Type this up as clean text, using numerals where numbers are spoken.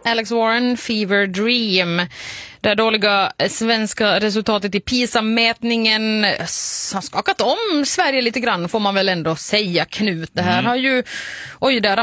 Alex Warren, Fever Dream. Det dåliga svenska resultatet i PISA-mätningen har skakat om Sverige lite grann, får man väl ändå säga, Knut. Det här har ju... Oj, där